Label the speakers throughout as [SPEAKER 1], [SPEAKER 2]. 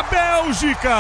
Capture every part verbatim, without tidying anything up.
[SPEAKER 1] Bélgica.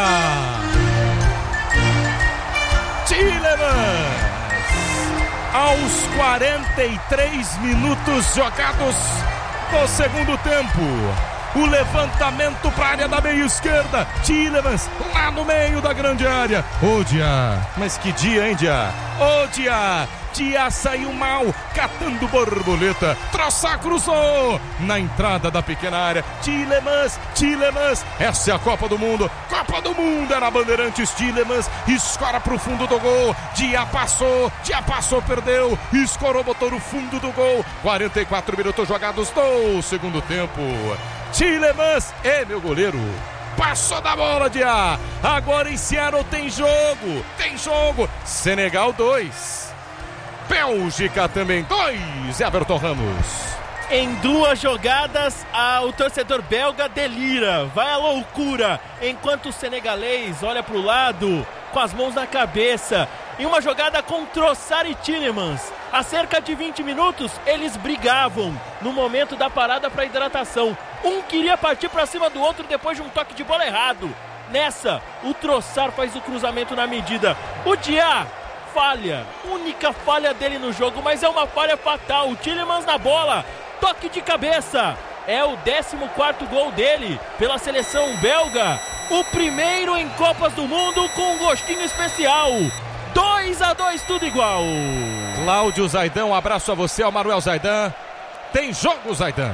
[SPEAKER 1] Tielemans, aos quarenta e três minutos jogados no segundo tempo. O levantamento para a área da meia esquerda. Tielemans lá no meio da grande área. Ô Dia, mas que dia, hein, Dia? Ô Dia, Dia saiu mal, catando borboleta. Troçar cruzou na entrada da pequena área. Tielemans, Tielemans, essa é a Copa do Mundo. Copa do Mundo era Bandeirantes. Tielemans escora pro fundo do gol. Dia passou, Dia passou, perdeu. Escorou, botou no fundo do gol. quarenta e quatro minutos jogados no segundo tempo. Tielemans é meu goleiro. Passou da bola, Dia. Agora em Seattle tem jogo. Tem jogo. Senegal dois. Bélgica também dois. Everton Ramos.
[SPEAKER 2] Em duas jogadas, a, o torcedor belga delira, vai à loucura, enquanto o senegalês olha para o lado com as mãos na cabeça. Em uma jogada com Trossard e Tielemans, há cerca de vinte minutos, eles brigavam no momento da parada para hidratação. Um queria partir para cima do outro depois de um toque de bola errado. Nessa, o Trossard faz o cruzamento na medida. O Dia falha, única falha dele no jogo, mas é uma falha fatal. O Tielemans na bola, toque de cabeça. É o décimo quarto gol dele pela seleção belga. O primeiro em Copas do Mundo com um gostinho especial. dois a dois, tudo igual.
[SPEAKER 1] Cláudio Zaidan, um abraço a você, ao Manuel Zaidan. Tem jogo, Zaidan?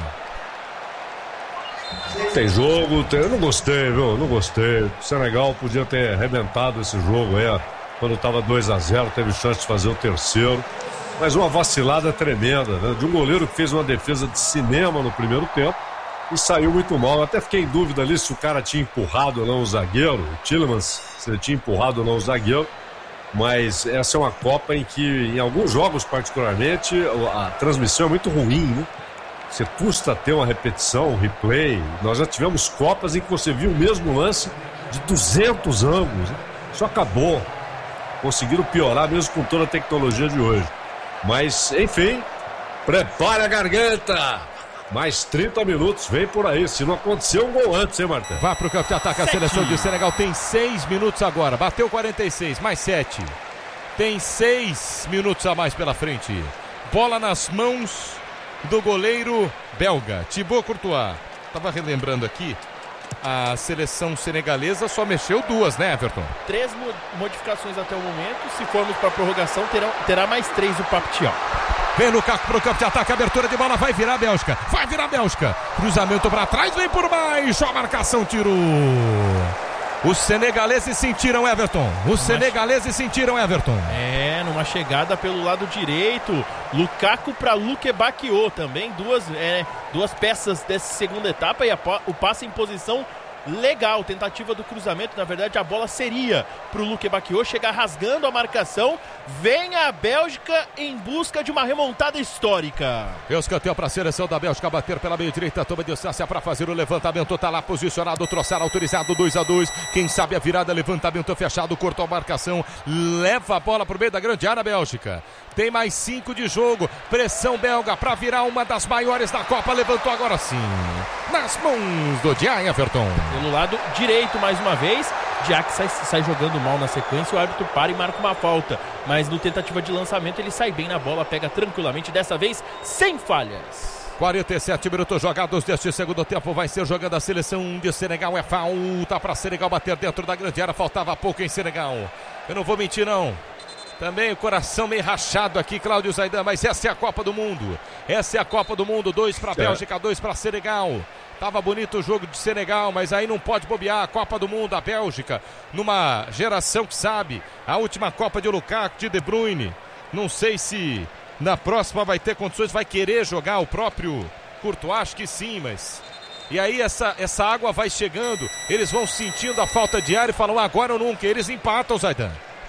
[SPEAKER 3] Tem jogo, tem... eu não gostei, viu? Eu não gostei. O Senegal podia ter arrebentado esse jogo aí, quando estava dois a zero, teve chance de fazer o terceiro. Mas uma vacilada tremenda, né? De um goleiro que fez uma defesa de cinema no primeiro tempo e saiu muito mal. Eu até fiquei em dúvida ali se o cara tinha empurrado ou não o zagueiro, o Tielemans, se ele tinha empurrado ou não o zagueiro. Mas essa é uma Copa em que, em alguns jogos particularmente, a transmissão é muito ruim, né? Você custa ter uma repetição, um replay. Nós já tivemos Copas em que você viu o mesmo lance de duzentos ângulos, né? Isso acabou. Conseguiram piorar mesmo com toda a tecnologia de hoje. Mas, enfim, prepare a garganta. Mais trinta minutos, vem por aí. Se não aconteceu um gol antes, hein, Martão?
[SPEAKER 1] Vá pro campo de ataque, a seleção de Senegal tem seis minutos agora. Bateu quarenta e seis, mais sete. Tem seis minutos a mais pela frente. Bola nas mãos do goleiro belga, Thibaut Courtois. Tava relembrando aqui, a seleção senegalesa só mexeu duas, né, Everton?
[SPEAKER 2] Três modificações até o momento. Se formos para a prorrogação, terá, terá mais três o Papetião.
[SPEAKER 1] Vem Lukaku pro campo de ataque, abertura de bola, vai virar a Bélgica. Vai virar a Bélgica. Cruzamento para trás, vem por baixo, a marcação tirou. Os senegaleses sentiram, Everton. Os senegaleses sentiram, Everton.
[SPEAKER 2] É, numa chegada pelo lado direito. Lukaku para Luke Bacchio também. Duas, é, duas peças dessa segunda etapa e a, o passe em posição legal. Tentativa do cruzamento. Na verdade, a bola seria para o Luke Bacchio chegar rasgando a marcação. Vem a Bélgica em busca de uma remontada histórica.
[SPEAKER 1] Escanteio para a seleção da Bélgica bater pela meia direita, toma distância para fazer o levantamento, tá lá posicionado, Trossard autorizado, dois a dois, quem sabe a virada, levantamento fechado, cortou a marcação, leva a bola pro meio da grande área, Bélgica. Tem mais cinco de jogo, pressão belga para virar uma das maiores da Copa, levantou agora sim, nas mãos do Dia Everton.
[SPEAKER 2] Pelo lado direito mais uma vez, Dia que sai, sai jogando mal na sequência, o árbitro para e marca uma falta, mas no tentativa de lançamento ele sai bem na bola, pega tranquilamente, dessa vez sem falhas.
[SPEAKER 1] quarenta e sete minutos jogados deste segundo tempo, vai ser jogando a seleção de Senegal, é falta para Senegal bater dentro da grande área, faltava pouco em Senegal, eu não vou mentir não. Também o coração meio rachado aqui, Cláudio Zaidan, mas essa é a Copa do Mundo. Essa é a Copa do Mundo, dois para a Bélgica, dois para Senegal. Tava bonito o jogo de Senegal, mas aí não pode bobear. A Copa do Mundo, a Bélgica, numa geração que sabe, a última Copa de Lukaku, de De Bruyne. Não sei se na próxima vai ter condições, vai querer jogar o próprio Courtois, acho que sim, mas... E aí essa, essa água vai chegando, eles vão sentindo a falta de ar e falam agora ou nunca, eles empatam, Zaidan.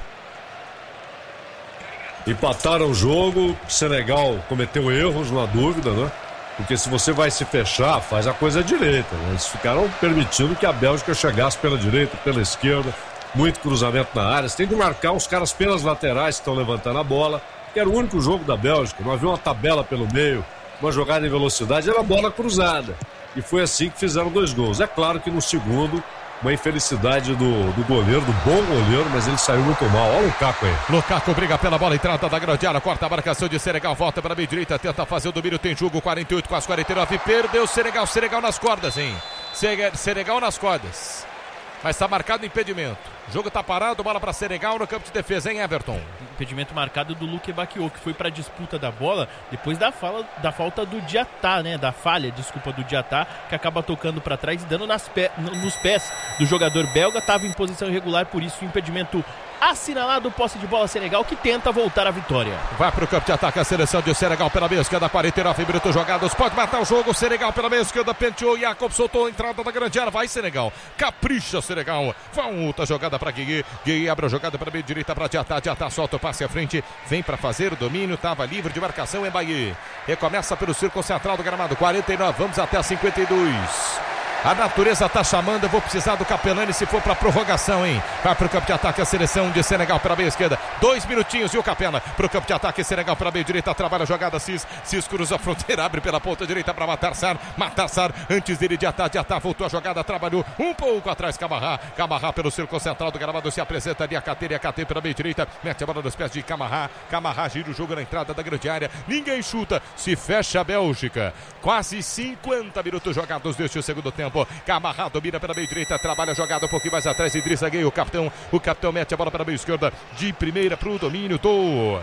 [SPEAKER 3] Empataram o jogo, o Senegal cometeu erros, não há dúvida, né? Porque se você vai se fechar, faz a coisa direita, né? Eles ficaram permitindo que a Bélgica chegasse pela direita, pela esquerda, muito cruzamento na área. Você tem que marcar os caras pelas laterais que estão levantando a bola, que era o único jogo da Bélgica, não havia uma tabela pelo meio, uma jogada em velocidade, era bola cruzada. E foi assim que fizeram dois gols. É claro que no segundo uma infelicidade do, do goleiro, do bom goleiro, mas ele saiu muito mal. Olha o Lukaku aí.
[SPEAKER 1] Lukaku briga pela bola, entrada da grande área, corta a marcação de Senegal, volta para a meia direita, tenta fazer o domínio, tem jogo, quarenta e oito com as quarenta e nove, perdeu Senegal, Senegal nas cordas, hein? Senegal nas cordas. Mas está marcado impedimento. O jogo está parado, bola para Senegal no campo de defesa, hein, Everton?
[SPEAKER 2] Impedimento marcado do Luque Bakio, que foi para a disputa da bola depois da, fala, da falta do Diatá, né? Da falha, desculpa, do Diatá, que acaba tocando para trás e dando nas pé, nos pés do jogador belga. Estava em posição irregular, por isso o impedimento assinalado, posse de bola Senegal, que tenta voltar à vitória.
[SPEAKER 1] Vai para o campo de ataque a seleção de Senegal pela meia esquerda, quarenta e nove minutos jogados, pode matar o jogo. Senegal pela meia esquerda, penteou, Jacob soltou a entrada da grande área, vai Senegal, capricha Senegal, volta jogada para Guigui, Guigui abre a jogada para a meia direita para Diatá, Diatá solta o passe à frente, vem para fazer o domínio, estava livre de marcação em Bahia, recomeça pelo círculo central do gramado, quarenta e nove, vamos até a cinquenta e dois. A natureza tá chamando, eu vou precisar do Capelani se for pra prorrogação, hein? Vai pro campo de ataque a seleção de Senegal pela meia esquerda. Dois minutinhos e o Capela pro campo de ataque Senegal pela meia direita. Trabalha a jogada Cis. Cis cruza a fronteira, abre pela ponta direita pra Matarsar. Matarsar antes dele de Atá. De Atá voltou a jogada, trabalhou um pouco atrás. Camarrá. Camarrá pelo círculo central do gramado se apresenta de Acatê. Acatê pela meia direita. Mete a bola nos pés de Camarrá. Camarrá gira o jogo na entrada da grande área. Ninguém chuta. Se fecha a Bélgica. Quase cinquenta minutos jogados deste segundo tempo. Camarrá domina pela meia direita, trabalha a jogada um pouquinho mais atrás, Idrissa Gueye, o capitão, o capitão mete a bola para a meia esquerda, de primeira para o domínio do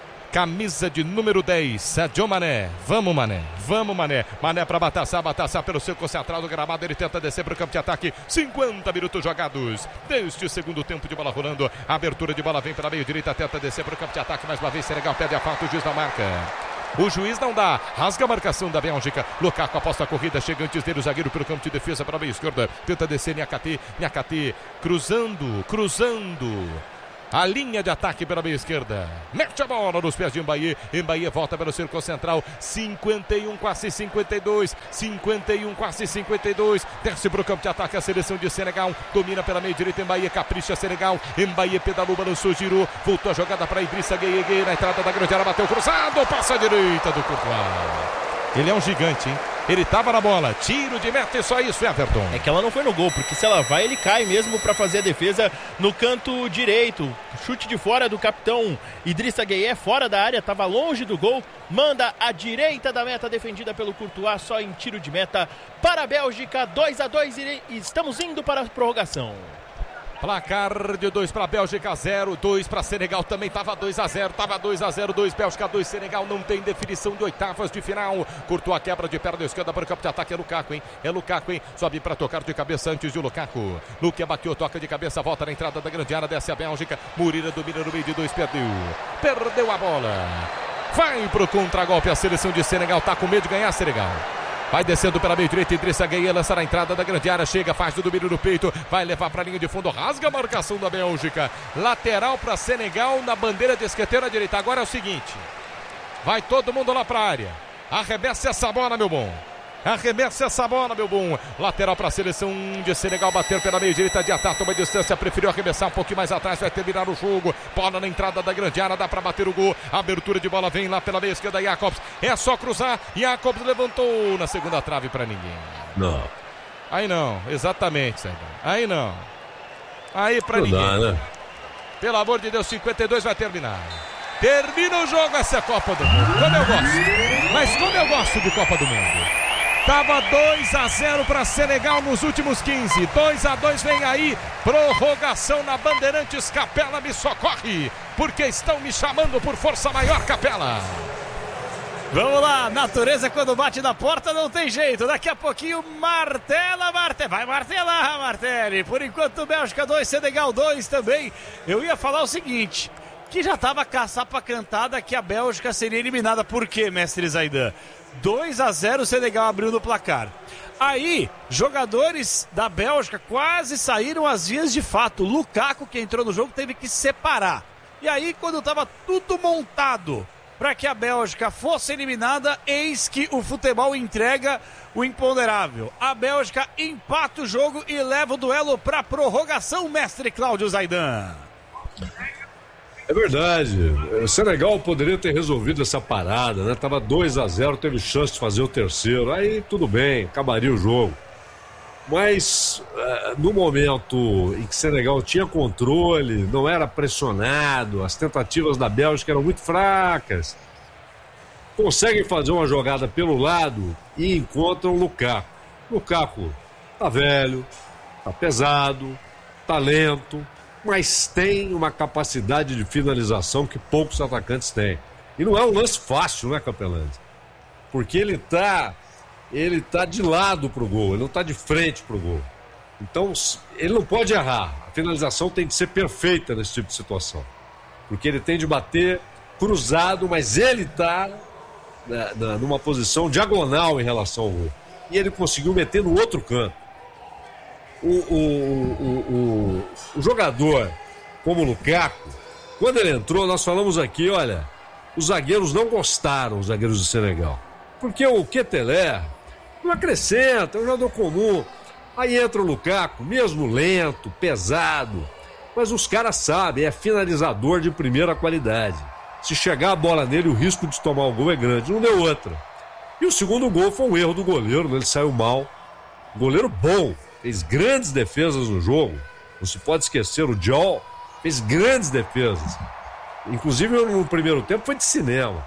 [SPEAKER 1] camisa de número dez, Sadio Mané. Vamos, Mané, vamos, Mané. Mané para Batassá, Batassá pelo círculo central do gramado, ele tenta descer para o campo de ataque, cinquenta minutos jogados deste segundo tempo de bola rolando, a abertura de bola vem para a meia direita, tenta descer para o campo de ataque, mais uma vez Senegal pede a falta, o juiz não marca. O juiz não dá, rasga a marcação da Bélgica. Lukaku aposta a corrida, chega antes dele o zagueiro pelo campo de defesa para a meia esquerda. Tenta descer Niakate, Niakate cruzando, cruzando a linha de ataque pela meia esquerda. Mete a bola nos pés de Mbaye. Mbaye volta pelo círculo central. cinquenta e um, quase cinquenta e dois. cinquenta e um, quase cinquenta e dois. Desce para o campo de ataque a seleção de Senegal. Domina pela meia direita. Mbaye capricha Senegal. Mbaye pedalou, balançou, girou. Voltou a jogada para Idrissa Gueye. Gueye na entrada da grande área. Bateu cruzado. Passa a direita do Courtois. Ele é um gigante, hein? Ele tava na bola, tiro de meta e só isso, Everton.
[SPEAKER 2] É que ela não foi no gol, porque se ela vai, ele cai mesmo para fazer a defesa no canto direito. Chute de fora do capitão Idrissa Gueye, fora da área, tava longe do gol. Manda a direita da meta, defendida pelo Courtois, só em tiro de meta para a Bélgica. dois a dois e estamos indo para a prorrogação.
[SPEAKER 1] Placar de dois para a Bélgica, zero, dois para Senegal, também estava dois a zero, estava dois a zero, dois Bélgica, dois Senegal, não tem definição de oitavas de final. Courtois quebra de perna esquerda para o campo de ataque, é Lukaku, hein? É Lukaku, hein? Sobe para tocar de cabeça antes de Lukaku. Luque abateu, toca de cabeça, volta na entrada da grande área, desce a Bélgica. Murira domina no meio de dois, perdeu. Perdeu a bola. Vai pro contragolpe a seleção de Senegal, tá com medo de ganhar Senegal. Vai descendo pela meia direita, Idrissa Gueye lança na entrada da grande área, chega, faz o domínio no peito, vai levar para a linha de fundo, rasga a marcação da Bélgica. Lateral para Senegal na bandeira de escanteio à direita. Agora é o seguinte, vai todo mundo lá para a área, arremessa essa bola, meu bom. Arremessa essa bola, meu bom. Lateral para a seleção de Senegal, bater pela meia direita de ataque, toma distância, preferiu arremessar um pouquinho mais atrás, vai terminar o jogo. Bola na entrada da grande área, dá para bater o gol. Abertura de bola vem lá pela meia esquerda, Jacobs. É só cruzar, Jacobs levantou na segunda trave para ninguém.
[SPEAKER 3] Não.
[SPEAKER 1] Aí não, exatamente, Sérgio. Aí não. Aí para ninguém. Dá, né? Pelo amor de Deus, cinquenta e dois vai terminar. Termina o jogo essa Copa do Mundo. Como eu gosto. Mas como eu gosto de Copa do Mundo. Tava dois a zero para Senegal nos últimos quinze. dois a dois vem aí. Prorrogação na Bandeirantes. Capela me socorre, porque estão me chamando por força maior, Capela.
[SPEAKER 4] Vamos lá, natureza quando bate na porta não tem jeito. Daqui a pouquinho martela, martela. Vai martelar, Martelli. Por enquanto, Bélgica dois, Senegal dois também. Eu ia falar o seguinte, que já tava caçapa cantada que a Bélgica seria eliminada. Por quê, mestre Zaidan? dois a zero, o Senegal abriu no placar. Aí, jogadores da Bélgica quase saíram às vias de fato. Lukaku, que entrou no jogo, teve que separar. E aí, quando estava tudo montado para que a Bélgica fosse eliminada, eis que o futebol entrega o imponderável. A Bélgica empata o jogo e leva o duelo para a prorrogação, mestre Cláudio Zaidan.
[SPEAKER 3] É verdade, o Senegal poderia ter resolvido essa parada, né? Tava dois a zero, teve chance de fazer o terceiro, aí tudo bem, acabaria o jogo. Mas uh, no momento em que Senegal tinha controle, não era pressionado, as tentativas da Bélgica eram muito fracas, conseguem fazer uma jogada pelo lado e encontram Lukaku. Lukaku tá velho, tá pesado, tá lento, mas tem uma capacidade de finalização que poucos atacantes têm. E não é um lance fácil, né, Capelani? Porque ele tá, ele tá de lado pro gol, ele não tá de frente pro gol. Então, ele não pode errar. A finalização tem que ser perfeita nesse tipo de situação. Porque ele tem de bater cruzado, mas ele tá na, na, numa posição diagonal em relação ao gol. E ele conseguiu meter no outro canto. O, o, o, o, o jogador como o Lukaku, quando ele entrou, nós falamos aqui, olha, os zagueiros não gostaram, os zagueiros do Senegal. Porque o Ketelé não acrescenta, é um jogador comum. Aí entra o Lukaku, mesmo lento, pesado, mas os caras sabem, é finalizador de primeira qualidade. Se chegar a bola nele, o risco de tomar o gol é grande. Não deu outra. E o segundo gol foi um erro do goleiro, né? Ele saiu mal. Goleiro bom, fez grandes defesas no jogo. Não se pode esquecer, o Diol fez grandes defesas. Inclusive no primeiro tempo foi de cinema.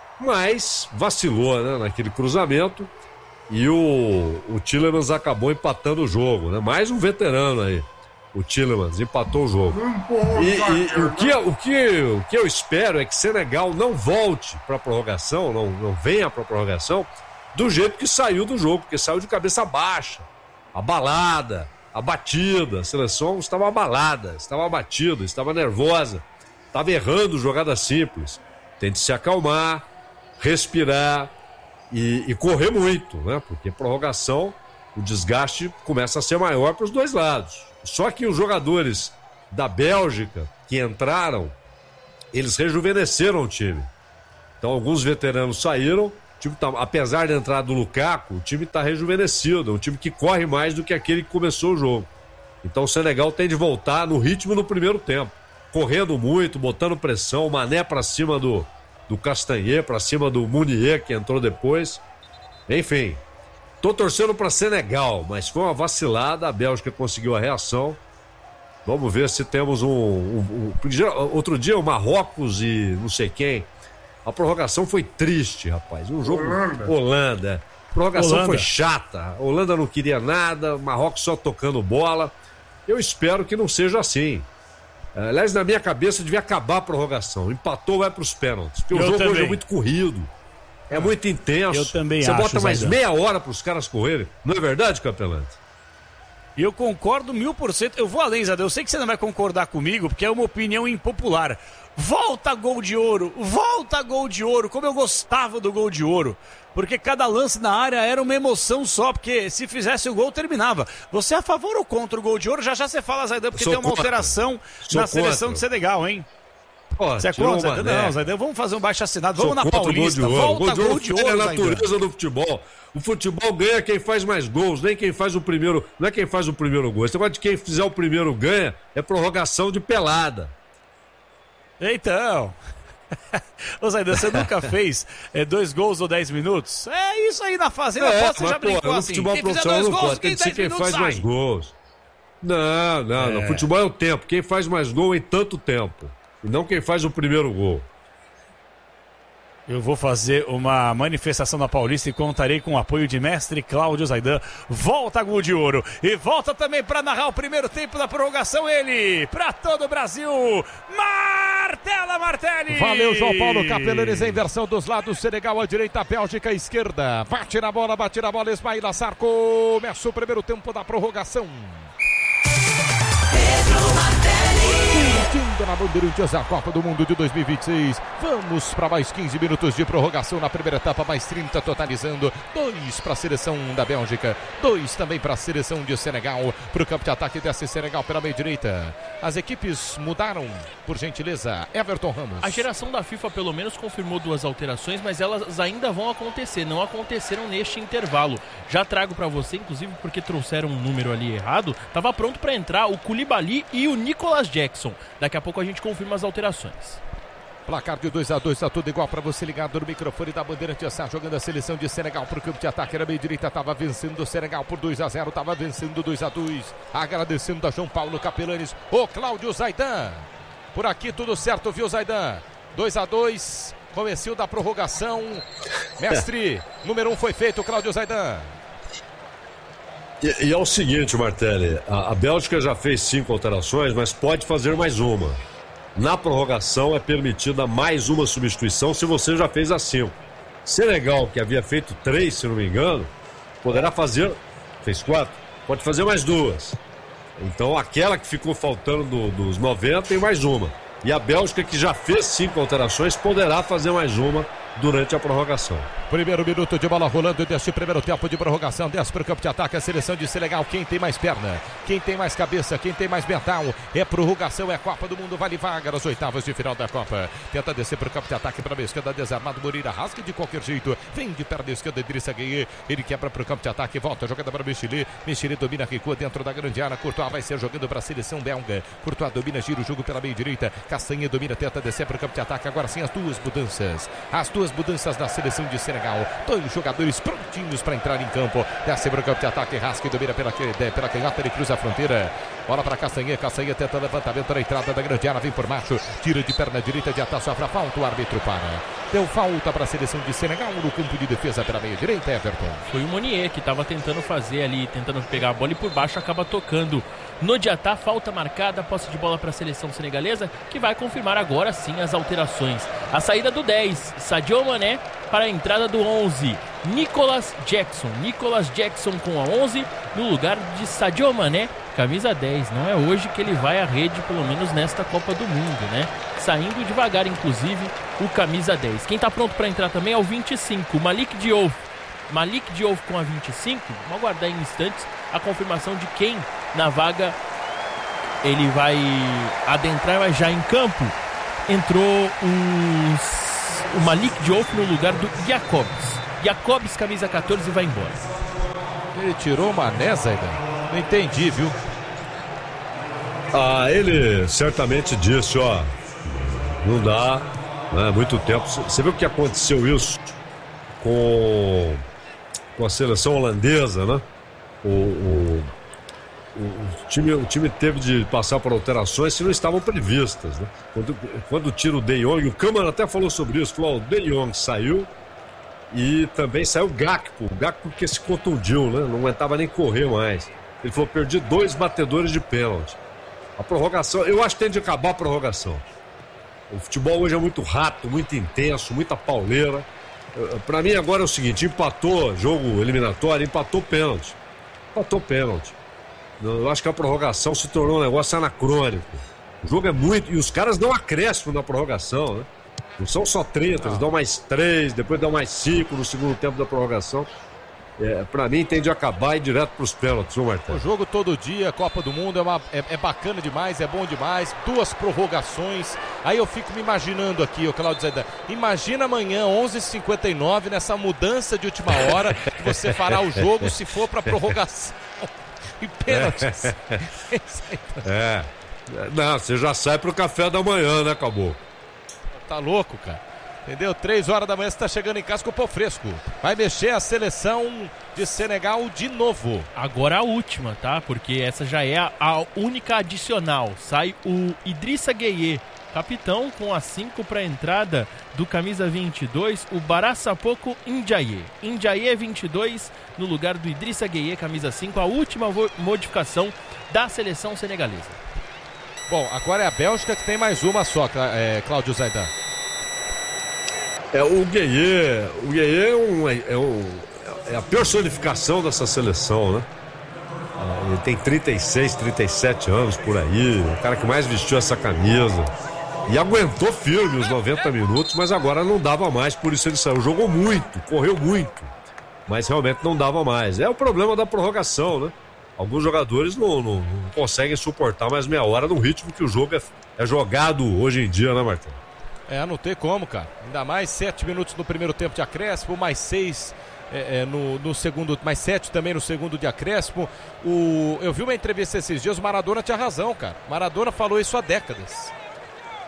[SPEAKER 3] Mas vacilou, né, naquele cruzamento. E o, o Tielemans acabou empatando o jogo, né? Mais um veterano aí. O Tielemans empatou o jogo. E, e, e o, que, o, que, o que eu espero é que Senegal não volte para a prorrogação, não, não venha para a prorrogação do jeito que saiu do jogo, porque saiu de cabeça baixa, abalada, abatida. A seleção estava abalada, estava abatida, estava nervosa, estava errando jogadas simples. Tem de se acalmar, respirar e, e correr muito, né? Porque prorrogação, o desgaste começa a ser maior para os dois lados. Só que os jogadores da Bélgica que entraram, eles rejuvenesceram o time. Então alguns veteranos saíram, o time tá, apesar da entrada do Lukaku, o time está rejuvenescido, é um time que corre mais do que aquele que começou o jogo. Então o Senegal tem de voltar no ritmo do primeiro tempo, correndo muito, botando pressão, Mané para cima do, do Castanhe, para cima do Munier, que entrou depois. Enfim, tô torcendo para Senegal, mas foi uma vacilada, a Bélgica conseguiu a reação. Vamos ver se temos um, um, um... Outro dia o Marrocos e não sei quem, a prorrogação foi triste, rapaz. Um jogo... Holanda. Holanda. A prorrogação Holanda. Foi chata. A Holanda não queria nada, o Marrocos só tocando bola. Eu espero que não seja assim. Aliás, na minha cabeça devia acabar a prorrogação. Empatou, vai para os pênaltis. Porque Eu o jogo também. Hoje é muito corrido. É muito intenso.
[SPEAKER 4] Eu também
[SPEAKER 3] Você
[SPEAKER 4] acho,
[SPEAKER 3] bota mais
[SPEAKER 4] Zaidan.
[SPEAKER 3] meia hora para os caras correrem. Não é verdade, Capelante?
[SPEAKER 4] Eu concordo mil por cento. Eu vou além, Zaidan. Eu sei que você não vai concordar comigo, porque é uma opinião impopular. Volta gol de ouro, volta gol de ouro. Como eu gostava do gol de ouro. Porque cada lance na área era uma emoção só, porque se fizesse o gol, terminava. Você é a favor ou contra o gol de ouro? Já já você fala, Zaidan, porque tem uma contra. alteração
[SPEAKER 3] Sou
[SPEAKER 4] na
[SPEAKER 3] contra.
[SPEAKER 4] seleção de Senegal, hein?
[SPEAKER 3] Pô,
[SPEAKER 4] você é contra? Não, Zaidan, vamos fazer um baixo assinado. Vamos
[SPEAKER 3] Sou
[SPEAKER 4] na Paulista.
[SPEAKER 3] Gol
[SPEAKER 4] Volta
[SPEAKER 3] gol de ouro,
[SPEAKER 4] gol de ouro,
[SPEAKER 3] é a
[SPEAKER 4] Zaidan.
[SPEAKER 3] natureza do futebol. O futebol ganha quem faz mais gols, nem quem faz o primeiro. Não é quem faz o primeiro gol. Esse negócio de quem fizer o primeiro ganha é prorrogação de pelada.
[SPEAKER 4] Então. Ô Zaidan, você nunca fez é, dois gols ou dez minutos? É isso aí na fazenda,
[SPEAKER 3] É,
[SPEAKER 4] você já
[SPEAKER 3] pô,
[SPEAKER 4] brincou
[SPEAKER 3] no
[SPEAKER 4] assim.
[SPEAKER 3] futebol
[SPEAKER 4] Quem fizer
[SPEAKER 3] profissional
[SPEAKER 4] dois
[SPEAKER 3] não
[SPEAKER 4] gols,
[SPEAKER 3] pode, tem
[SPEAKER 4] quem
[SPEAKER 3] que ser
[SPEAKER 4] dez
[SPEAKER 3] quem
[SPEAKER 4] minutos
[SPEAKER 3] faz mais
[SPEAKER 4] sai.
[SPEAKER 3] gols. Não, não,
[SPEAKER 4] É.
[SPEAKER 3] não. Futebol é o tempo. Quem faz mais gol em tanto tempo. E não quem faz o primeiro gol.
[SPEAKER 4] Eu vou fazer uma manifestação na Paulista e contarei com o apoio de mestre Cláudio Zaidan. Volta gol de ouro. E volta também para narrar o primeiro tempo da prorrogação ele, para todo o Brasil, Martela Martelli.
[SPEAKER 1] Valeu, João Paulo Capelanes, a inversão dos lados, Senegal à direita, a Bélgica à esquerda. Bate na bola, bate na bola, Ismail Assar. Começa o primeiro tempo da prorrogação.
[SPEAKER 5] Pedro Martelli.
[SPEAKER 1] Curtindo na Bandeirantes a Copa do Mundo de dois mil e vinte e seis. Vamos para mais quinze minutos de prorrogação na primeira etapa, mais trinta totalizando. Dois para a seleção da Bélgica, dois também para a seleção de Senegal. Para o campo de ataque desce Senegal pela meia direita. As equipes mudaram, por gentileza. Everton Ramos.
[SPEAKER 2] A geração da FIFA pelo menos confirmou duas alterações, mas elas ainda vão acontecer, não aconteceram neste intervalo. Já trago para você, inclusive porque trouxeram um número ali errado, estava pronto para entrar o Koulibaly e o Nicolas Jackson. Daqui a pouco a gente confirma as alterações.
[SPEAKER 1] Placar de dois a dois, tá tudo igual para você ligado no microfone da Bandeirante. Está jogando a seleção de Senegal pro campo de ataque. Era meio direita, estava vencendo o Senegal por dois a zero, estava vencendo dois a dois. Agradecendo a João Paulo Capelanes, o Cláudio Zaidan. Por aqui tudo certo, viu, Zaidan? dois a dois, comecinho da prorrogação. Mestre, número um foi feito, Cláudio Zaidan.
[SPEAKER 3] E, e é o seguinte, Martelli, a, a Bélgica já fez cinco alterações, mas pode fazer mais uma. Na prorrogação é permitida mais uma substituição se você já fez as cinco. Senegal, que havia feito três, se não me engano, poderá fazer, fez quatro, pode fazer mais duas. Então aquela que ficou faltando do, dos noventa tem mais uma. E a Bélgica, que já fez cinco alterações, poderá fazer mais uma durante a prorrogação.
[SPEAKER 1] Primeiro minuto de bola rolando deste primeiro tempo de prorrogação. Desce para o campo de ataque a seleção de Senegal. Quem tem mais perna, quem tem mais cabeça, quem tem mais mental. É prorrogação, é Copa do Mundo, vale vaga nas oitavas de final da Copa. Tenta descer para o campo de ataque para a esquerda, desarmado Moreira, rasga de qualquer jeito. Vem de perna esquerda, Idrissa Gueye. Ele quebra para o campo de ataque, volta, jogada para o Micheli. Micheli domina, recua dentro da grande área. Courtois vai ser jogando para a seleção belga. Courtois domina, gira o jogo pela meia direita. Castanha domina, tenta descer para o campo de ataque. Agora sim as duas mudanças. As duas mudanças da seleção de Senegal. Dois jogadores prontinhos para entrar em campo. Desce para o campo de ataque, rasca e domina pela, pela canhota, ele cruza a fronteira. Bola para Castanha, Castanha tenta levantamento na entrada da grande área, vem por macho, tira de perna direita, de ataque, sofre a falta, o árbitro para. Deu falta para a seleção de Senegal no campo de defesa pela meia direita, Everton.
[SPEAKER 2] Foi o Monier que estava tentando fazer ali, tentando pegar a bola e por baixo acaba tocando no Diatá. Falta marcada, posse de bola para a seleção senegalesa, que vai confirmar agora sim as alterações. A saída do dez, Sadio Mané, para a entrada do onze, Nicolas Jackson. Nicolas Jackson com a onze no lugar de Sadio Mané, camisa dez. Não é hoje que ele vai à rede, pelo menos nesta Copa do Mundo, né? Saindo devagar, inclusive, o camisa dez. Quem está pronto para entrar também é o vinte e cinco, Malik Diouf. Malik Diouf com a vinte e cinco. Vamos aguardar em instantes a confirmação de quem na vaga ele vai adentrar, mas já em campo entrou os, o Malik Diouf no lugar do Jacobs. Jacobs, camisa quatorze, vai embora.
[SPEAKER 1] Ele tirou o Mané, Zaidan? Não entendi, viu?
[SPEAKER 3] Ah, ele certamente disse, ó, não dá, né, muito tempo. Você viu o que aconteceu isso com, com a seleção holandesa, né? O, o, o, time, o time teve de passar por alterações que não estavam previstas, né? Quando, quando tira o De Jong, o Câmara até falou sobre isso, falou, ó, o De Jong saiu e também saiu o Gakpo, o Gakpo que se contundiu, né? Não aguentava nem correr mais. Ele falou, perdi dois batedores de pênalti. A prorrogação, eu acho que tem de acabar a prorrogação. O futebol hoje é muito rápido, muito intenso, muita pauleira. Pra mim agora é o seguinte, empatou jogo eliminatório, empatou pênalti. Empatou pênalti. Eu acho que a prorrogação se tornou um negócio anacrônico. O jogo é muito, e os caras dão acréscimo na prorrogação, né? Não são só trinta, eles dão mais três, depois dão mais cinco no segundo tempo da prorrogação. É, pra mim tem de acabar e ir direto pros pênaltis, viu, Martelo?
[SPEAKER 1] O jogo todo dia, Copa do Mundo, é, uma, é, é bacana demais, é bom demais. Duas prorrogações. Aí eu fico me imaginando aqui, o Cláudio Zaidan. Imagina amanhã, onze e cinquenta e nove, nessa mudança de última hora, que você fará o jogo se for pra prorrogação e pênaltis.
[SPEAKER 3] É. Não, você já sai pro café da manhã, né, Caboclo?
[SPEAKER 1] Tá louco, cara. Entendeu? Três horas da manhã você tá chegando em casa com o pão fresco. Vai mexer a seleção de Senegal de novo.
[SPEAKER 2] Agora a última, tá? Porque essa já é a, a única adicional. Sai o Idrissa Gueye, capitão, com a cinco para a entrada do camisa vinte e dois, o Barassapoko Ndiaye. Ndiaye vinte e dois no lugar do Idrissa Gueye, camisa cinco. A última modificação da seleção senegalesa.
[SPEAKER 1] Bom, agora é a Bélgica que tem mais uma só, é, Cláudio Zaidan.
[SPEAKER 3] É, o Gueye, o Gueye é, um, é, um, é a personificação dessa seleção, né? Ele tem trinta e seis, trinta e sete anos por aí, o cara que mais vestiu essa camisa. E aguentou firme os noventa minutos, mas agora não dava mais, por isso ele saiu. Jogou muito, correu muito, mas realmente não dava mais. É o problema da prorrogação, né? Alguns jogadores não, não, não conseguem suportar mais meia hora no ritmo que o jogo é, é jogado hoje em dia, né, Martão?
[SPEAKER 1] É, não tem como, cara. Ainda mais sete minutos no primeiro tempo de acréscimo, mais seis é, é, no, no segundo, mais sete também no segundo de acréscimo. O, eu vi uma entrevista esses dias, o Maradona tinha razão, cara. Maradona falou isso há décadas.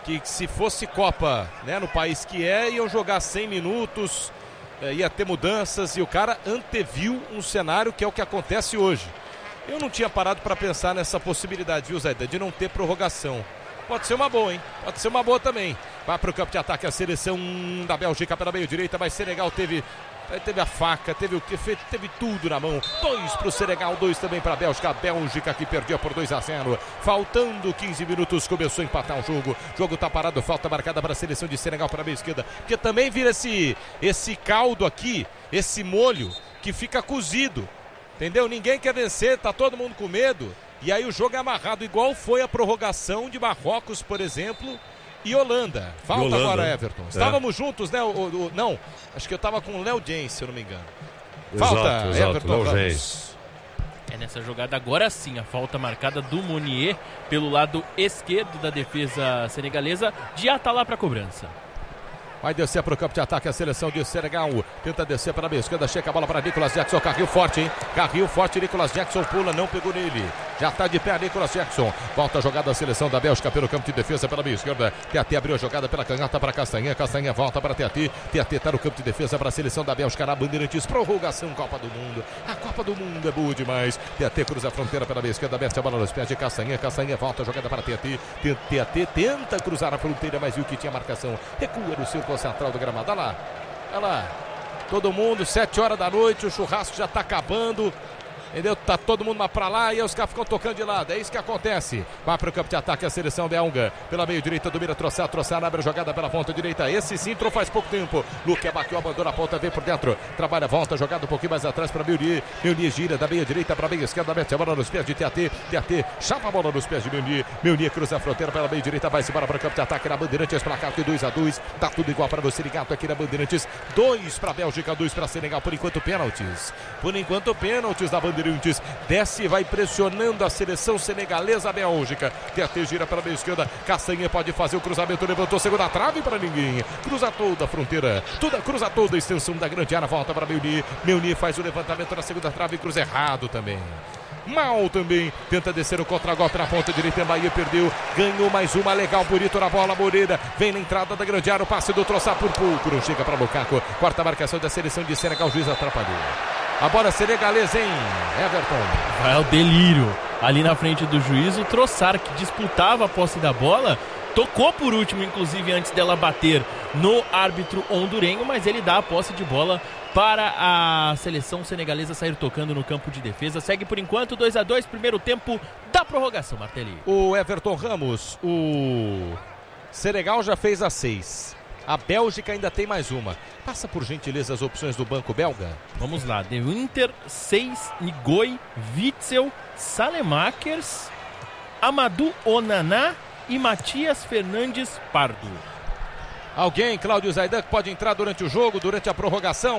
[SPEAKER 1] que se fosse Copa, né, no país que é, iam jogar cem minutos, é, ia ter mudanças, e o cara anteviu um cenário que é o que acontece hoje. Eu não tinha parado para pensar nessa possibilidade, viu, Zaidan, de não ter prorrogação. Pode ser uma boa, hein? Pode ser uma boa também. Vai para o campo de ataque a seleção da Bélgica pela meio direita, mas Senegal teve... Teve a faca, teve o que? Teve tudo na mão. Dois para o Senegal, dois também para a Bélgica. A Bélgica que perdia por dois a zero. Faltando quinze minutos, começou a empatar o jogo. O jogo está parado, falta marcada para a seleção de Senegal para a meia esquerda. Porque também vira esse, esse caldo aqui, esse molho que fica cozido. Entendeu? Ninguém quer vencer, tá todo mundo com medo. E aí o jogo é amarrado, igual foi a prorrogação de Marrocos, por exemplo, e Holanda. Falta Holanda, agora, Everton. É. Estávamos juntos, né? O, o, o, não, acho que eu estava com o Léo James, se eu não me engano. Falta,
[SPEAKER 3] exato, exato,
[SPEAKER 1] Everton Ramos.
[SPEAKER 2] É nessa jogada agora sim, a falta marcada do Mounier pelo lado esquerdo da defesa senegalesa. Já tá lá para cobrança.
[SPEAKER 1] Vai descer para o campo de ataque a seleção de Senegal. Tenta descer para a meia esquerda. Chega a bola para Nicolas Jackson. Carril forte, hein? Carril forte. Nicolas Jackson pula, não pegou nele. Já está de pé Nicolas Jackson. Volta a jogada da seleção da Bélgica pelo campo de defesa pela meia esquerda. T A T abriu a jogada pela canhota para Castanha. Castanha volta para T A T. T A T está no campo de defesa para a seleção da Bélgica na Bandeirantes. Prorrogação Copa do Mundo. A Copa do Mundo é boa demais. T A T cruza a fronteira pela meia esquerda. Mete a bola nos pés de Castanha. Castanha volta a jogada para T A T. T A T tenta cruzar a fronteira, mas viu que tinha marcação. Recua no círculo central do gramado. Olha lá, olha lá, todo mundo, sete horas da noite, o churrasco já tá acabando, entendeu? Tá todo mundo lá pra lá e aí os caras ficam tocando de lado, é isso que acontece. Vai pro campo de ataque a seleção belga, pela meio direita, domina Trossard, Trossard abre a jogada pela ponta direita, esse sim entrou faz pouco tempo, Luque abateu, abandona a ponta, vem por dentro, trabalha, volta, jogada um pouquinho mais atrás pra Meunier, Meunier gira da meia direita pra meia esquerda, mete a bola nos pés de T A T, T A T chapa a bola nos pés de Meunier, Meunier cruza a fronteira pela meia direita, vai-se embora para o campo de ataque na Bandeirantes, placar de dois a dois, tá tudo igual para você ligado aqui na Bandeirantes, dois pra Bélgica, dois pra Senegal, por enquanto pênaltis, por enquanto pênaltis da Bandeirantes, desce e vai pressionando a seleção senegalesa, a Bélgica, T A T gira pela meia esquerda, Castanha pode fazer o cruzamento, levantou segunda trave para ninguém, cruza toda a fronteira, toda, cruza toda a extensão da grande área, volta para Meunier, Meunier faz o levantamento na segunda trave, cruza errado também. Mal também, tenta descer o contra-golpe na ponta direita, Bahia perdeu, ganhou mais uma, legal, bonito na bola, Moreira, vem na entrada da grande área, o passe do Trossard por pouco, não chega para Lukaku, quarta marcação da seleção de Senegal, o juiz atrapalhou. A bola senegalesa, hein, Everton?
[SPEAKER 2] Vai ao delírio, ali na frente do juiz, o Trossard, que disputava a posse da bola, tocou por último, inclusive, antes dela bater no árbitro hondurenho, mas ele dá a posse de bola para a seleção senegalesa sair tocando no campo de defesa. Segue por enquanto dois a dois, primeiro tempo da prorrogação, Martelli.
[SPEAKER 1] O Everton Ramos, o Senegal já fez a seis. A Bélgica ainda tem mais uma. Passa por gentileza as opções do banco belga.
[SPEAKER 2] Vamos lá, De Winter, seis, Ngoi, Witzel, Salemakers, Amadou Onana e Matias Fernandes Pardo.
[SPEAKER 1] Alguém, Cláudio Zaidan, que pode entrar durante o jogo, durante a prorrogação?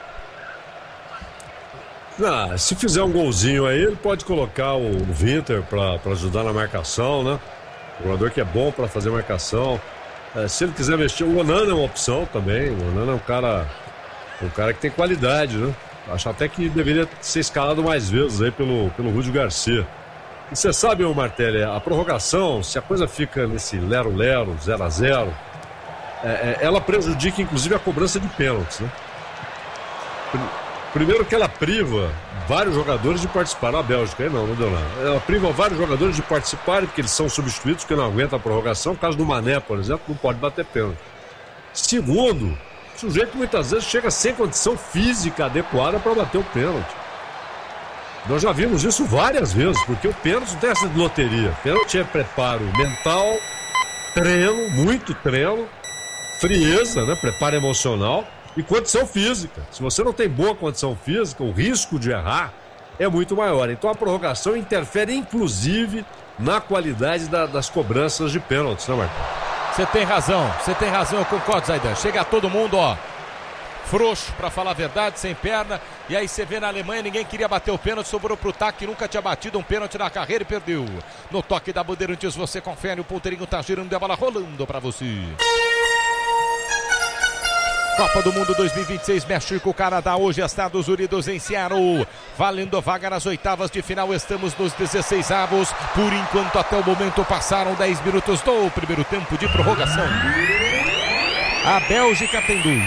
[SPEAKER 3] Ah, se fizer um golzinho aí, ele pode colocar o Winter para ajudar na marcação, né? O jogador que é bom para fazer marcação. É, se ele quiser mexer, o Onana é uma opção também. O Onana é um cara, um cara que tem qualidade, né? Acho até que deveria ser escalado mais vezes aí pelo, pelo Rúdio Garcia. E você sabe, ô Martelli, a prorrogação, se a coisa fica nesse lero-lero, zero a zero, é, é, ela prejudica inclusive a cobrança de pênaltis, né? Primeiro que ela priva vários jogadores de participar. Na Bélgica, aí não, não deu nada. Ela priva vários jogadores de participarem, porque eles são substituídos, porque não aguentam a prorrogação. No caso do Mané, por exemplo, não pode bater pênalti. Segundo, o sujeito muitas vezes chega sem condição física adequada para bater o pênalti. Nós já vimos isso várias vezes, porque o pênalti não tem essa de loteria. Pênalti é preparo mental, treino, muito treino, frieza, né? Preparo emocional e condição física. Se você não tem boa condição física, o risco de errar é muito maior. Então a prorrogação interfere inclusive na qualidade da, das cobranças de pênaltis, né, Marcos?
[SPEAKER 1] Você tem razão, você tem razão, eu concordo, Zaidan. Chega todo mundo, ó, frouxo, pra falar a verdade, sem perna. E aí você vê na Alemanha, ninguém queria bater o pênalti, sobrou pro Tac, que nunca tinha batido um pênalti na carreira e perdeu. No toque da Bandeirantes, você confere, o ponteirinho tá girando e a bola rolando pra você. Copa do Mundo dois mil e vinte e seis, México, Canadá, hoje Estados Unidos em Seattle, valendo vaga nas oitavas de final, estamos nos dezesseis avos, por enquanto até o momento passaram dez minutos do primeiro tempo de prorrogação. A Bélgica tem dois,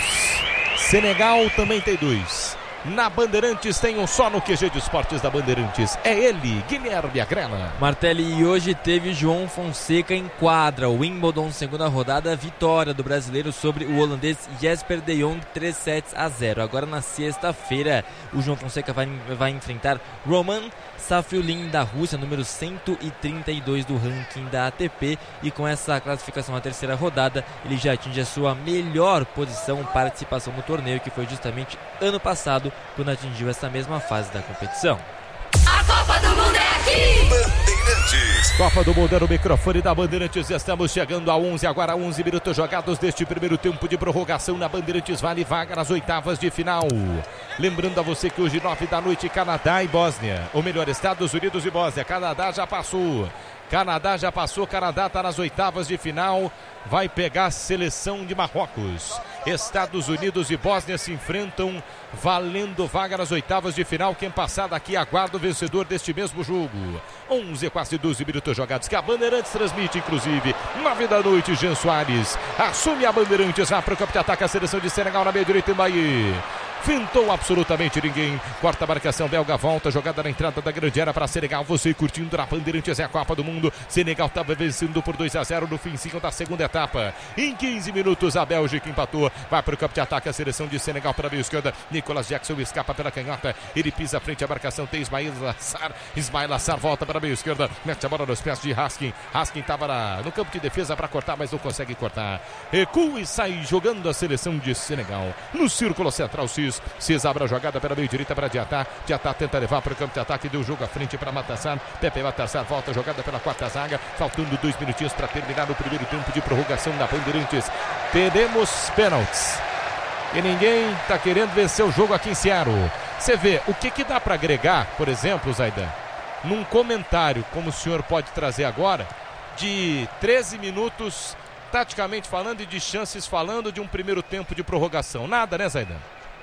[SPEAKER 1] Senegal também tem dois. Na Bandeirantes tem um só no Q G de Esportes da Bandeirantes. É ele, Guilherme Agrela.
[SPEAKER 5] Martelli, e hoje teve João Fonseca em quadra. Wimbledon, segunda rodada, vitória do brasileiro sobre o holandês Jesper de Jong, três sets a zero. Agora na sexta-feira, o João Fonseca vai, vai enfrentar Roman Safiullin da Rússia, número cento e trinta e dois do ranking da A T P. E com essa classificação à terceira rodada, ele já atinge a sua melhor posição participação no torneio, que foi justamente ano passado, quando atingiu essa mesma fase da competição.
[SPEAKER 6] A Copa do Mundo é aqui!
[SPEAKER 1] Bandeirantes. Copa do Mundo é no microfone da Bandeirantes. Estamos chegando a onze, agora onze minutos jogados deste primeiro tempo de prorrogação na Bandeirantes. Vale vaga nas oitavas de final. Lembrando a você que hoje, nove da noite, Canadá e Bósnia. Ou melhor, Estados Unidos e Bósnia. Canadá já passou. Canadá já passou, Canadá está nas oitavas de final, vai pegar a seleção de Marrocos. Estados Unidos e Bósnia se enfrentam, valendo vaga nas oitavas de final. Quem passar daqui aguarda o vencedor deste mesmo jogo. onze, quase doze minutos jogados, que a Bandeirantes transmite, inclusive. nove da noite, Jean Soares assume a Bandeirantes, vai para o campo de ataque a seleção de Senegal na meia direita em Bahia. Fintou absolutamente ninguém. Quarta marcação, belga volta. Jogada na entrada da grande área para Senegal. Você curtindo na Bandeirantes, é a Copa do Mundo. Senegal estava vencendo por dois a zero no finzinho da segunda etapa. Em quinze minutos, a Bélgica empatou. Vai para o campo de ataque a seleção de Senegal para a meia esquerda. Nicolas Jackson escapa pela canhota. Ele pisa à frente à marcação. Tem Ismail Assar. Ismail Assar volta para a meia esquerda. Mete a bola nos pés de Haskin. Haskin estava no campo de defesa para cortar, mas não consegue cortar. Recua e sai jogando a seleção de Senegal. No círculo central, Cis. Cis abre a jogada pela meio direita para Diatá. Diatá tenta levar para o campo de ataque. Deu o jogo à frente para Matassar. Pepe Matassar volta a jogada pela quarta zaga. Faltando dois minutinhos para terminar o primeiro tempo de prorrogação na Bandeirantes. Teremos pênaltis. E ninguém está querendo vencer o jogo aqui em Seattle. Você vê, o que, que dá para agregar, por exemplo, Zaidan, num comentário, como o senhor pode trazer agora, de treze minutos, taticamente falando, e de chances falando de um primeiro tempo de prorrogação? Nada, né, Zaidan?